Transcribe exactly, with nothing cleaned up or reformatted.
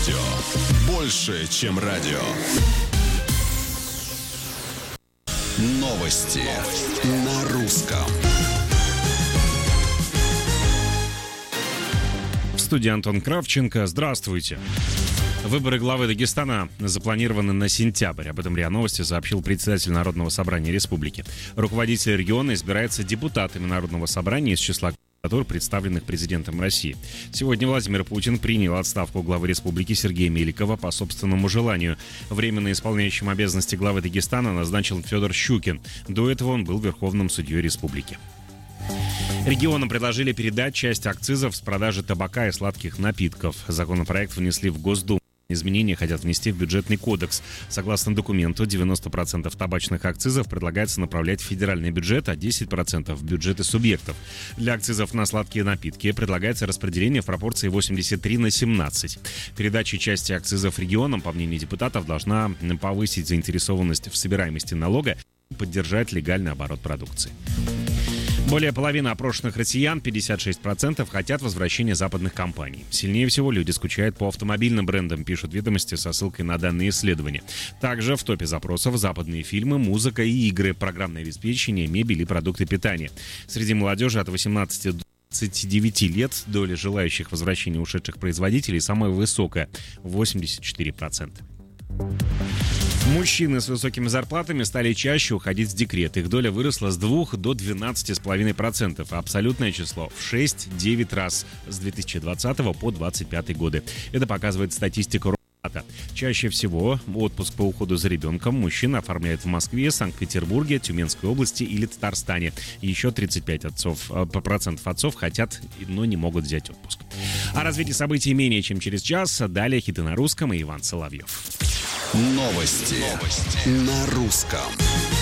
Больше, чем радио. Новости на русском. В студии Антон Кравченко. Здравствуйте. Выборы главы Дагестана запланированы на сентябрь. Об этом РИА Новости сообщил председатель Народного собрания республики. Руководитель региона избирается депутатами Народного собрания из числа кандидатур, представленных президентом России. Сегодня Владимир Путин принял отставку главы республики Сергея Меликова по собственному желанию. Временно исполняющим обязанности главы Дагестана назначен Федор Щукин. До этого он был верховным судьей республики. Регионам предложили передать часть акцизов с продажи табака и сладких напитков. Законопроект внесли в Госдуму. Изменения хотят внести в бюджетный кодекс. Согласно документу, девяносто процентов табачных акцизов предлагается направлять в федеральный бюджет, а десять процентов в бюджеты субъектов. Для акцизов на сладкие напитки предлагается распределение в пропорции восемьдесят три на семнадцать. Передача части акцизов регионам, по мнению депутатов, должна повысить заинтересованность в собираемости налога и поддержать легальный оборот продукции. Более половины опрошенных россиян, пятьдесят шесть процентов, хотят возвращения западных компаний. Сильнее всего люди скучают по автомобильным брендам, пишут «Ведомости» со ссылкой на данные исследования. Также в топе запросов западные фильмы, музыка и игры, программное обеспечение, мебель и продукты питания. Среди молодежи от восемнадцати до двадцати девяти лет доля желающих возвращения ушедших производителей самая высокая – восемьдесят четыре процента. Мужчины с высокими зарплатами стали чаще уходить в декрет. Их доля выросла с двух до двенадцати с половиной процентов, а абсолютное число в шесть-девять раз с две тысячи двадцатого по двадцать пятый годы. Это показывает статистика Росстата. Чаще всего отпуск по уходу за ребенком мужчины оформляют в Москве, Санкт-Петербурге, Тюменской области или Татарстане. Еще тридцать пять процентов отцов хотят, но не могут взять отпуск. О развитии событий менее чем через час. Далее хиты на русском и Иван Соловьев. Новости, Новости на русском.